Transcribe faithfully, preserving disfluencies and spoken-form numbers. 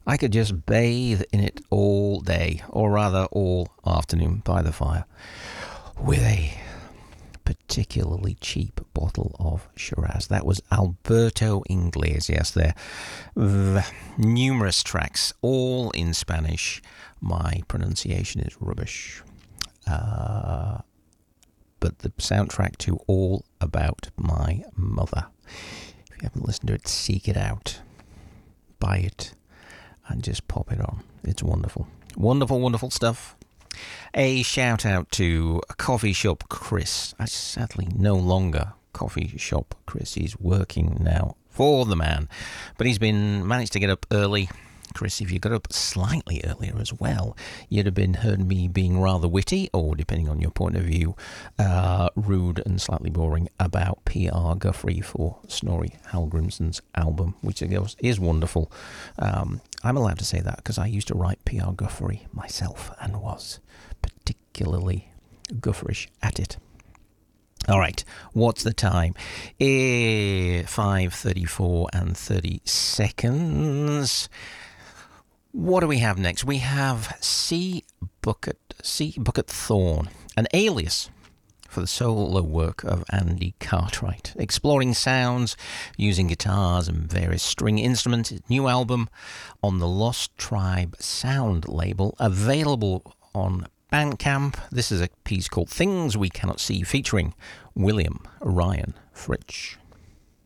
I could just bathe in it all day, or rather all afternoon by the fire, with a particularly cheap bottle of Shiraz. That was Alberto Iglesias there. V- numerous tracks, all in Spanish. My pronunciation is rubbish. Uh, but the soundtrack to All About My Mother. If you haven't listened to it, seek it out. Buy it and just pop it on. It's wonderful. Wonderful, wonderful stuff. A shout out to Coffee Shop Chris. I sadly no longer Coffee Shop Chris. He's working now for the man. But he's been managed to get up early. Chris, if you got up slightly earlier as well, you'd have been heard me being rather witty, or depending on your point of view, uh, rude and slightly boring about P R Guthrie for Snorri Hallgrimsson's album, which is wonderful. Um, I'm allowed to say that because I used to write P R Guthrie myself and was particularly Guthrish at it. All right, what's the time? Eh, five thirty-four and thirty seconds. What do we have next? We have C. Bucket, C. Bucket Thorn, an alias for the solo work of Andy Cartwright, exploring sounds using guitars and various string instruments. His new album on the Lost Tribe Sound label, available on Bandcamp. This is a piece called Things We Cannot See, featuring William Ryan Fritsch.